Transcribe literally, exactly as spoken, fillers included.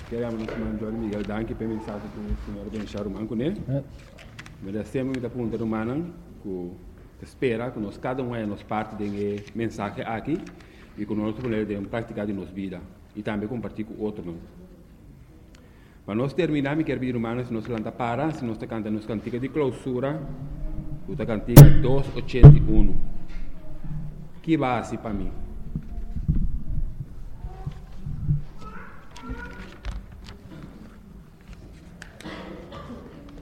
Queremos nos mandar Miguel Danke para mensagem que o senhor Benchar Manco, né? Mas sempre muita pergunta humana que espera que nós cada um é nos parte de mensagem aqui e que nós podemos praticar em nossa vida e também compartilhar com outros. Mas nós terminamos e queremos humanos, se nós lanta para, se nós cantamos nos cantiga de clausura, o cantiga duzentos e oitenta e um. Que base para mim?